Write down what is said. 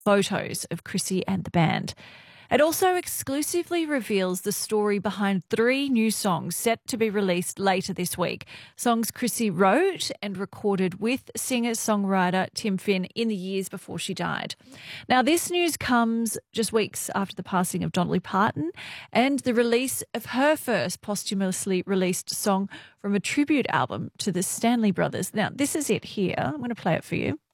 photos of Chrissy and the band. It also exclusively reveals the story behind 3 new songs set to be released later this week. Songs Chrissy wrote and recorded with singer-songwriter Tim Finn in the years before she died. Now, this news comes just weeks after the passing of Dolly Parton and the release of her first posthumously released song from a tribute album to the Stanley Brothers. Now, this is it here. I'm going to play it for you.